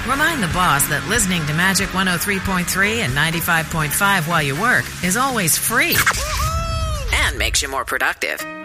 Remind the boss that listening to Magic 103.3 and 95.5 while you work is always free and makes you more productive.